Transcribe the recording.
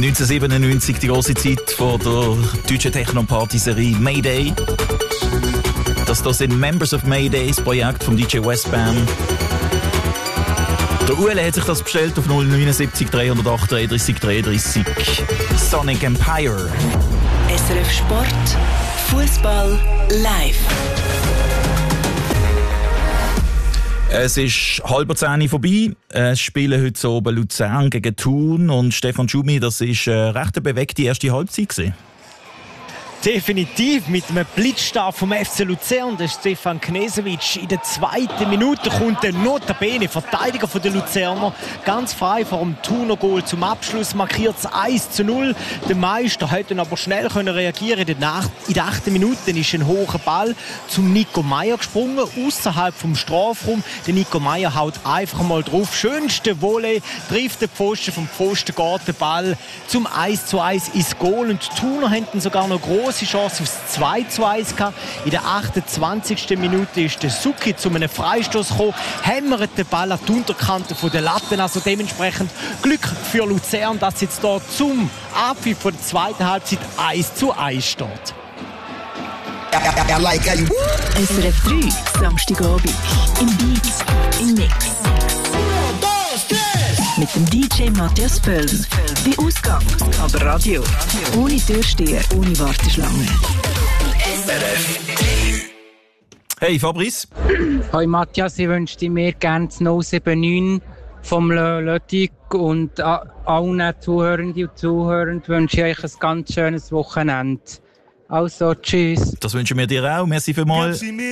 1997 die große Zeit von der deutschen Techno-Party-Serie Mayday. Das sind Members of Mayday, das Projekt vom DJ Westbam. Der Uele hat sich das bestellt auf 079 308 33 33. Sonic Empire. SRF Sport, Fußball live. Es ist 9:30 vorbei. Es spielen heute oben Luzern gegen Thun. Und Stefan Schumi, das war eine recht bewegte erste Halbzeit gewesen. Definitiv mit einem Blitzstart vom FC Luzern. Der Stefan Knežević. In der zweiten Minute kommt der notabene Verteidiger der Luzerner ganz frei vor dem Thuner Goal zum Abschluss. Markiert es 1:0. Der Meister hat dann aber schnell reagieren. In der 8. Minute ist ein hoher Ball zum Nico Meyer gesprungen, außerhalb vom Strafraum. Der Nico Meyer haut einfach mal drauf. Schönste Volley, trifft den Pfosten, vom Pfosten geht der Ball zum 1:1 ins Goal. Und die Thuner hatten sogar noch große Chance aufs 2:1 gehabt. In der 28. Minute ist der Suki zu einem Freistoß gekommen, hämmert den Ball an die Unterkante der Latten. Also dementsprechend Glück für Luzern, dass jetzt hier zum Abpfiff von der zweiten Halbzeit 1:1 steht. SRF 3, Samstagabend. Im Beat, im Mix. Mit dem DJ Matthias Pöln. Bei Ausgang, aber Radio. Ohne Türsteher, ohne Warteschlange. Hey Fabrice. Hoi Matthias, ich wünsche mir gerne das 079 vom Lötig und allen Zuhörenden und Zuhörern wünsche ich euch ein ganz schönes Wochenende. Also, tschüss. Das wünschen wir dir auch. Merci vielmals.